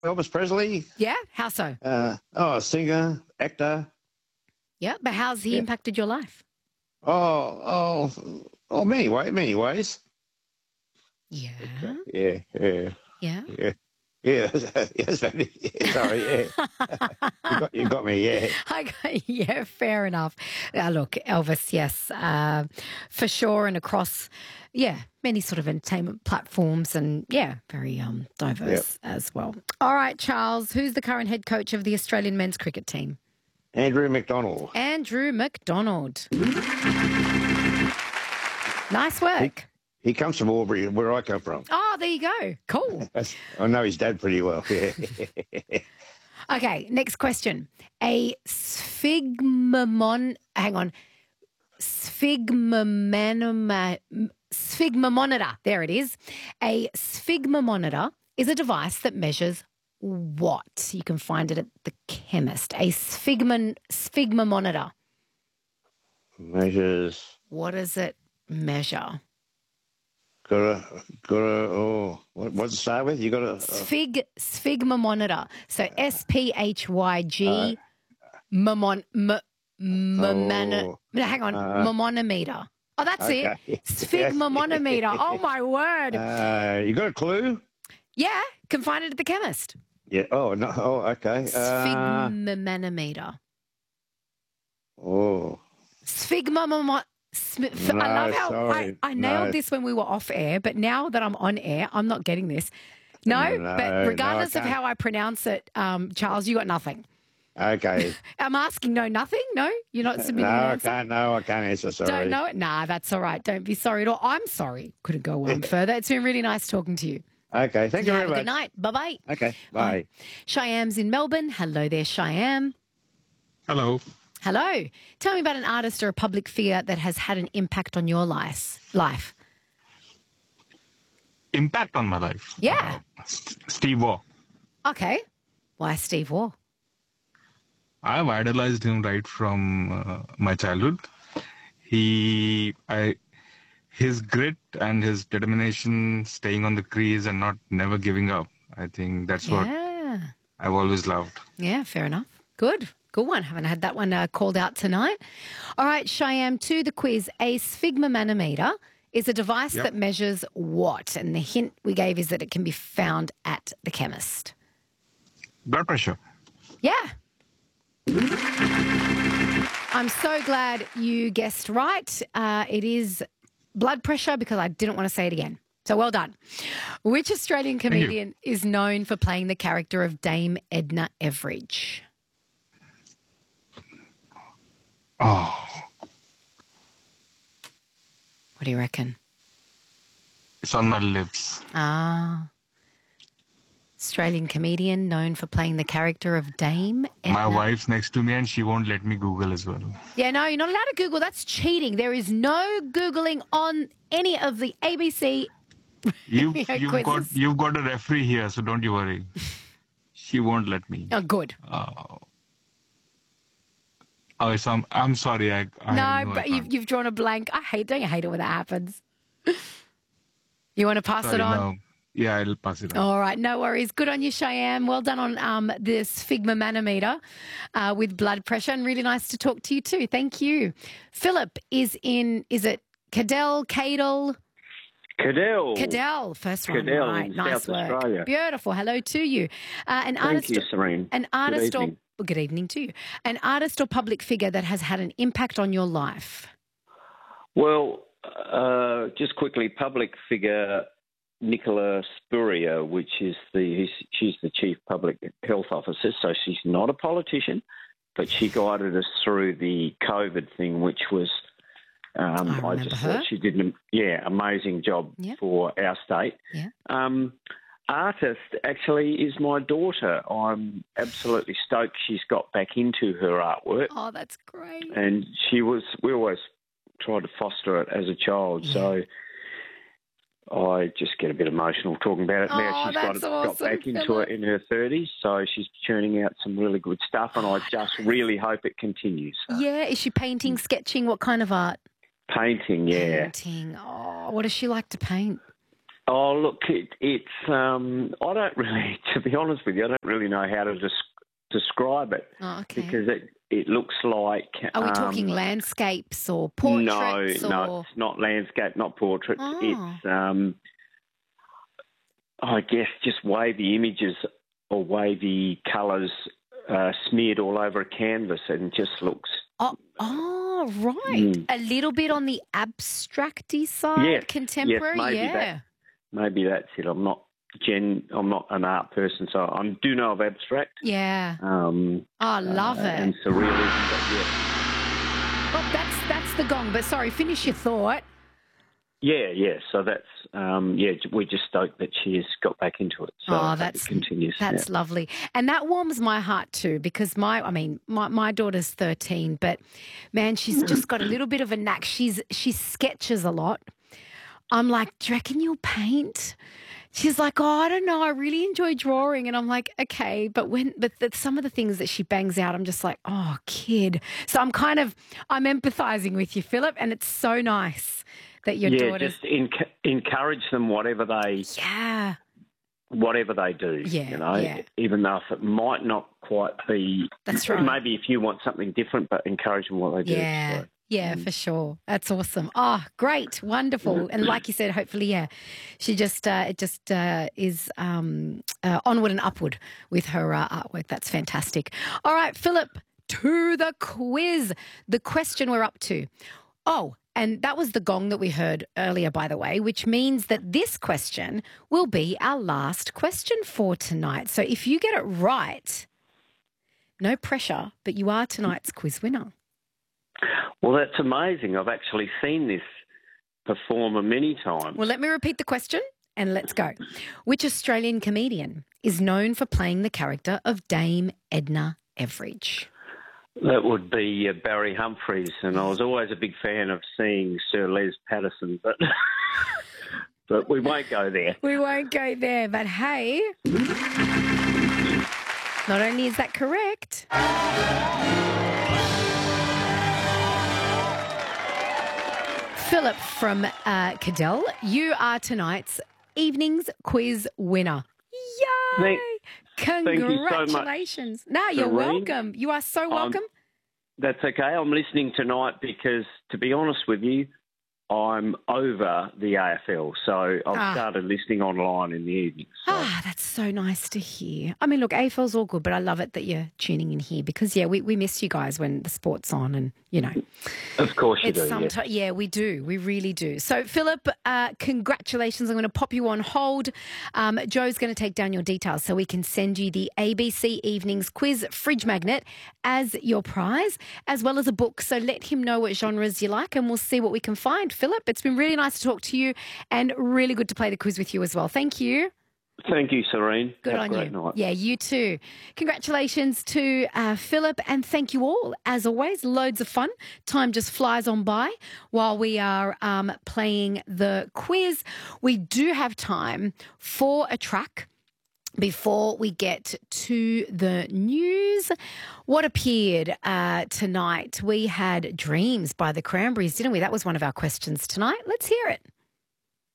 Elvis Presley. Yeah? How so? Singer, actor. Yeah, but how's he impacted your life? Many ways. Yeah. Yeah. Yeah. Yes, sorry, yeah. You got me, yeah. Yeah, fair enough. Look, Elvis, yes, for sure, and across, many sort of entertainment platforms, and very diverse as well. All right, Charles, who's the current head coach of the Australian men's cricket team? Andrew McDonald. Andrew McDonald. Nice work. He comes from Albury, where I come from. Oh, there you go. Cool. I know his dad pretty well. Yeah. Okay, next question. A sphygmomanometer. There it is. A sphygmomanometer is a device that measures what? You can find it at the chemist. A sphygmomanometer. Measures. What does it measure? What's it start with? You got a sphygmomanometer. So SPHYG mamonometer. Oh, that's it. Sphygmomanometer. Oh my word. You got a clue? Yeah, can find it at the chemist. Yeah. Oh no. Oh, okay. Sphygmomanometer. Sphygmomanometer. I love how I nailed this when we were off air, but now that I'm on air, I'm not getting this. No, but regardless of how I pronounce it, Charles, you got nothing. Okay. I'm asking nothing? No? You're not submitting an answer? I can't answer, sorry. Don't know it? Nah, that's all right. Don't be sorry at all. I'm sorry. Couldn't go one further. It's been really nice talking to you. Okay, thank you very much. Good night. Bye-bye. Okay, bye. Cheyenne's in Melbourne. Hello there, Cheyenne. Hello. Hello. Tell me about an artist or a public figure that has had an impact on your life. Impact on my life? Yeah. Steve Waugh. Okay. Why Steve Waugh? I've idolized him right from my childhood. His grit and his determination, staying on the crease and never giving up. I think that's what I've always loved. Yeah, fair enough. Good one. Haven't had that one called out tonight. All right, Cheyenne, to the quiz. A sphygmomanometer is a device that measures what? And the hint we gave is that it can be found at the chemist. Blood pressure. Yeah. I'm so glad you guessed right. It is blood pressure because I didn't want to say it again. So well done. Which Australian comedian is known for playing the character of Dame Edna Everage? Oh. What do you reckon? It's on my lips. Australian comedian known for playing the character of Dame Edna. My wife's next to me and she won't let me Google as well. Yeah, no, you're not allowed to Google. That's cheating. There is no Googling on any of the ABC You've got a referee here, so don't you worry. She won't let me. Oh, good. I'm sorry. No, but you've drawn a blank. Don't you hate it when that happens? You want to pass it on? No. Yeah, I'll pass it on. All right, no worries. Good on you, Cheyenne. Well done on this sphygmomanometer with blood pressure, and really nice to talk to you too. Thank you. Philip is it Cadell? Cadell, first one. Cadell, right. Nice South work. Australia. Beautiful. Hello to you. Thank you, Serene. Good evening to you. An artist or public figure that has had an impact on your life. Well, just quickly, public figure Nicola Spurrier, which is she's the Chief Public Health Officer, so she's not a politician, but she guided us through the COVID thing, which was I just thought she did an amazing job for our state. Yeah. Artist actually is my daughter. I'm absolutely stoked she's got back into her artwork. Oh, that's great. And we always tried to foster it as a child, so I just get a bit emotional talking about it. Now she's got back into it in her 30s, so she's churning out some really good stuff, and I just really hope it continues. Yeah, is she painting, sketching? What kind of art? Painting, yeah. Painting. Oh, what does she like to paint? Oh, look, it's. I don't really, to be honest with you, I don't really know how to describe it. Oh, okay. Because it looks like. Are we talking landscapes or No, portraits? it's not landscape, not portraits. Oh. It's, I guess, just wavy images or wavy colours smeared all over a canvas, and just looks. Oh, right. A little bit on the abstracty side, Yes, contemporary. yes, maybe that's it. I'm not an art person, so I do know of abstract. Yeah. Love it. And surrealism, but yeah. Oh, that's the gong. But sorry, finish your thought. Yeah. So that's we're just stoked that she has got back into it. So it continues. That's lovely, and that warms my heart too, because my daughter's 13, but man, she's just got a little bit of a knack. She sketches a lot. I'm like, do you reckon you'll paint? She's like, oh, I don't know. I really enjoy drawing. And I'm like, okay. But some of the things that she bangs out, I'm just like, oh, kid. So I'm empathizing with you, Philip. And it's so nice that your daughter's... just encourage them whatever they do. Yeah. Even though it might not quite be... That's right. Maybe if you want something different, but encourage them what they do. Yeah. So. Yeah, for sure. That's awesome. Oh, great. Wonderful. And like you said, hopefully, she just is onward and upward with her artwork. That's fantastic. All right, Philip, to the quiz. The question we're up to. Oh, and that was the gong that we heard earlier, by the way, which means that this question will be our last question for tonight. So if you get it right, no pressure, but you are tonight's quiz winner. Well, that's amazing. I've actually seen this performer many times. Well, let me repeat the question and let's go. Which Australian comedian is known for playing the character of Dame Edna Everage? That would be Barry Humphries, and I was always a big fan of seeing Sir Les Patterson, but but we won't go there. We won't go there, but hey, not only is that correct... Philip from Cadell, you are tonight's evening's quiz winner. Yay! Congratulations. Thank you so much, you're Serene. welcome. You are so welcome. That's okay. I'm listening tonight because, to be honest with you, I'm over the AFL, so I've started listening online in the evening. So. That's so nice to hear. I mean, look, AFL's all good, but I love it that you're tuning in here because, we miss you guys when the sport's on and, Of course you do, Yeah, we do. We really do. So, Philip, congratulations. I'm going to pop you on hold. Joe's going to take down your details so we can send you the ABC Evenings Quiz Fridge Magnet as your prize, as well as a book. So let him know what genres you like and we'll see what we can find. Philip, it's been really nice to talk to you and really good to play the quiz with you as well. Thank you. Thank you, Serene. Good Have on a great you. Night. Yeah, you too. Congratulations to Philip and thank you all. As always, loads of fun. Time just flies on by while we are playing the quiz. We do have time for a track before we get to the news. What appeared tonight? We had Dreams by the Cranberries, didn't we? That was one of our questions tonight. Let's hear it.